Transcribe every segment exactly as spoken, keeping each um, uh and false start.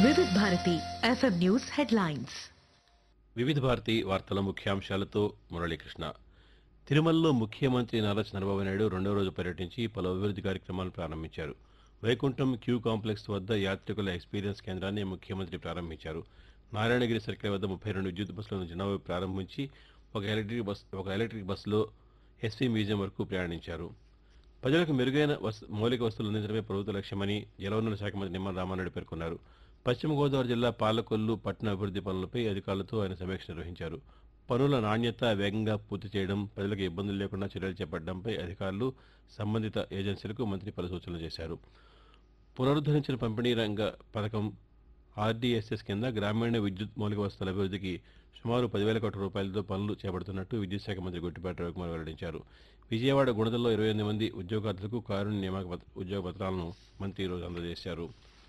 వివిధ Bharati FM news headlines. వివిధ భారతి వార్తల ముఖ్యాంశాలతో మురళీకృష్ణ. తిరుమలలో ముఖ్యమంత్రి నారా చంద్రబాబు నాయుడు రెండో రోజు పర్యటించి పలు అభివృద్ధి కార్యక్రమాలను ప్రారంభించారు. వైకుంఠం క్యూ కాంప్లెక్స్ వద్ద యాత్రికుల ఎక్స్పీరియన్స్ కేంద్రాన్ని ముఖ్యమంత్రి ప్రారంభించారు. నారాయణగిరి సర్కిల్ వద్ద ముప్పై రెండు విద్యుత్ బస్సులను జనాభా ప్రారంభించి ఒక ఎలక్ట్రిక్ బస్ ఒక ఎలక్ట్రిక్ బస్సులో ఎస్పీ మ్యూజియం వరకు ప్రయాణించారు. ప్రజలకు మెరుగైన మౌలిక వస్తువులు అందించడమే ప్రభుత్వ లక్ష్యమని జలవనరుల శాఖ మంత్రి నిమ్మల రామారెడ్డి పేర్కొన్నారు. పశ్చిమ గోదావరి జిల్లా పాలకొల్లు పట్టణ అభివృద్ధి పనులపై అధికారులతో ఆయన సమీక్ష నిర్వహించారు. పనుల నాణ్యత వేగంగా పూర్తి చేయడం, ప్రజలకు ఇబ్బందులు లేకుండా చర్యలు చేపట్టడంపై అధికారులు, సంబంధిత ఏజెన్సీలకు మంత్రి పలు సూచనలు చేశారు. పునరుద్ధరించిన పంపిణీ రంగ పథకం ఆర్డీఎస్ఎస్ కింద గ్రామీణ విద్యుత్ మౌలిక వస్తువుల అభివృద్ధికి సుమారు పదివేల కోట్ల రూపాయలతో పనులు చేపడుతున్నట్టు విద్యుత్ శాఖ మంత్రి గొట్టిపాటి రవికుమార్ వెల్లడించారు. విజయవాడ గుణదల్లో ఇరవై ఎనిమిది మంది ఉద్యోగార్థులకు కారుణ్య నియామక ఉద్యోగ పత్రాలను మంత్రి ఈరోజు అందజేశారు.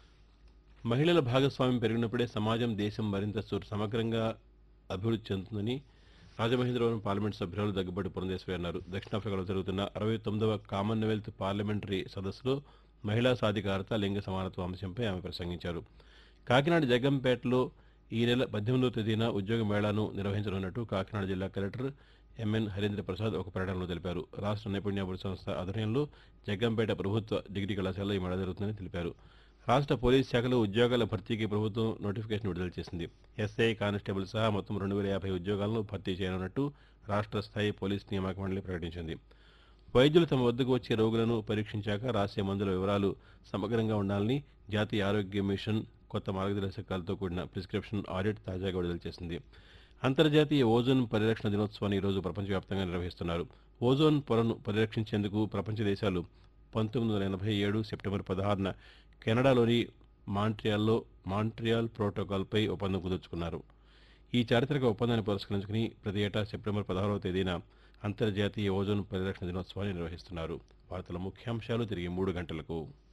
మహిళల భాగస్వామ్యం పెరిగినప్పుడే సమాజం, దేశం మరింత సమగ్రంగా అభివృద్ధి చెందుతుందని రాజమహేంద్రవరం పార్లమెంట్ సభ్యురాలు దగ్గుబాటి పురంధేశ్వరి అన్నారు. దక్షిణాఫ్రికాలో జరుగుతున్న అరవై తొమ్మిదవ కామన్వెల్త్ పార్లమెంటరీ సదస్సులో మహిళా సాధికారత, లింగ సమానత్వం అంశంపై ఆమె ప్రసంగించారు. కాకినాడ జగ్గంపేటలో ఈ నెల పద్దెనిమిదవ తేదీన ఉద్యోగ మేళాను నిర్వహించనున్నట్టు కాకినాడ జిల్లా కలెక్టర్ ఎంఎన్ హరీంద్ర ప్రసాద్ ఒక ప్రకటనలో తెలిపారు. రాష్ట్ర నైపుణ్యాభివృద్ధి సంస్థ ఆధ్వర్యంలో జగ్గంపేట ప్రభుత్వ డిగ్రీ కళాశాలలో ఈ మేళా జరుగుతుందని తెలిపారు. రాష్ట్ర పోలీస్ శాఖలో ఉద్యోగాల భర్తీకి ప్రభుత్వం నోటిఫికేషన్ విడుదల చేసింది. ఎస్ఐ, కానిస్టేబుల్ సహా మొత్తం రెండు వేల యాభై ఉద్యోగాలను భర్తీ చేయనున్నట్టు రాష్ట్ర స్థాయి పోలీస్ నియామక మండలి ప్రకటించింది. వైద్యులు తమ వద్దకు వచ్చే రోగులను పరీక్షించాక రాసే మందుల వివరాలు సమగ్రంగా ఉండాలని జాతీయ ఆరోగ్య మిషన్ కొత్త మార్గదర్శకాలతో కూడిన ప్రిస్క్రిప్షన్ ఆడిట్ తాజాగా విడుదల చేసింది. అంతర్జాతీయ ఓజోన్ పరిరక్షణ దినోత్సవాన్ని ఈరోజు ప్రపంచవ్యాప్తంగా నిర్వహిస్తున్నారు. ఓజోన్ పొరను పరిరక్షించేందుకు ప్రపంచ దేశాలు పంతొమ్మిది వందల ఎనభై ఏడు సెప్టెంబర్ పదహారున కెనడాలోని మాంట్రియాల్లో మాంట్రియాల్ ప్రోటోకాల్పై ఒప్పందం కుదుర్చుకున్నారు. ఈ చారిత్రక ఒప్పందాన్ని పురస్కరించుకుని ప్రతి ఏటా సెప్టెంబర్ పదహారవ తేదీన అంతర్జాతీయ ఓజోన్ పరిరక్షణ దినోత్సవాన్ని నిర్వహిస్తున్నారు. వార్తల ముఖ్యాంశాలు తిరిగి మూడు గంటలకు.